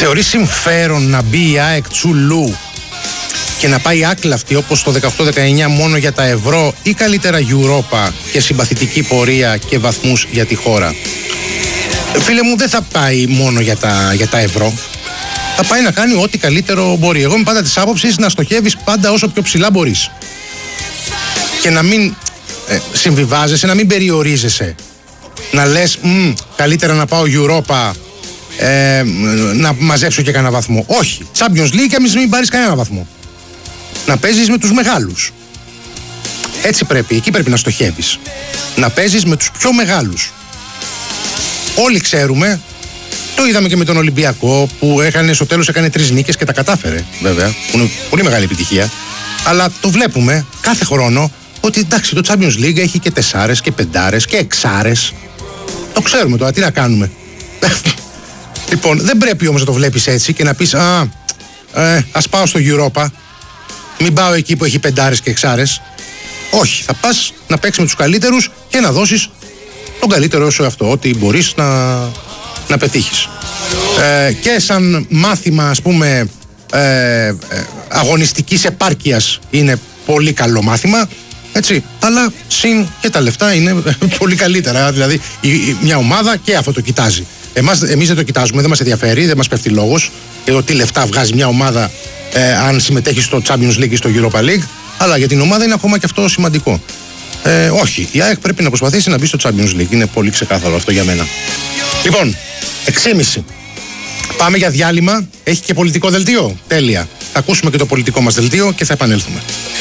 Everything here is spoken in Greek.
Θεωρείς συμφέρον να μπει η ΑΕΚ Τσουλού και να πάει άκλαυτη όπως το 18-19 μόνο για τα ευρώ, ή καλύτερα Europa και συμπαθητική πορεία και βαθμούς για τη χώρα? Φίλε μου, δεν θα πάει μόνο για τα ευρώ. Θα πάει να κάνει ό,τι καλύτερο μπορεί. Εγώ είμαι πάντα της άποψης να στοχεύεις πάντα όσο πιο ψηλά μπορείς. Και να μην συμβιβάζεσαι, να μην περιορίζεσαι. Να λες, καλύτερα να πάω Europa, να μαζέψω και κανένα βαθμό. Όχι. Champions League και μην πάρεις κανένα βαθμό. Να παίζεις με τους μεγάλους. Έτσι πρέπει, εκεί πρέπει να στοχεύεις. Να παίζεις με τους πιο μεγάλους. Όλοι ξέρουμε, το είδαμε και με τον Ολυμπιακό που στο τέλος έκανε 3 νίκες και τα κατάφερε, βέβαια, που είναι πολύ μεγάλη επιτυχία. Αλλά το βλέπουμε κάθε χρόνο ότι εντάξει, το Champions League έχει και 4 και 5 και 6. Το ξέρουμε τώρα, τι να κάνουμε. Λοιπόν, δεν πρέπει όμως να το βλέπεις έτσι και να πεις ας πάω στο Europa, μην πάω εκεί που έχει 5 και 6. Όχι, θα πας να παίξεις με τους καλύτερους και να δώσεις τον καλύτερο σου αυτό, ό,τι μπορείς να πετύχεις. Και σαν μάθημα, ας πούμε, αγωνιστικής επάρκειας είναι πολύ καλό μάθημα, έτσι, αλλά συν και τα λεφτά είναι πολύ καλύτερα. Δηλαδή μια ομάδα και αυτό το κοιτάζει. Εμείς δεν το κοιτάζουμε, δεν μας ενδιαφέρει, δεν μας πέφτει λόγος για το τι λεφτά βγάζει μια ομάδα αν συμμετέχει στο Champions League ή στο Europa League, αλλά για την ομάδα είναι ακόμα και αυτό σημαντικό. Όχι, η ΑΕΚ πρέπει να προσπαθήσει να μπει στο Champions League. Είναι πολύ ξεκάθαρο αυτό για μένα. Λοιπόν, 6.30. Πάμε για διάλειμμα. Έχει και πολιτικό δελτίο. Τέλεια. Θα ακούσουμε και το πολιτικό μας δελτίο και θα επανέλθουμε.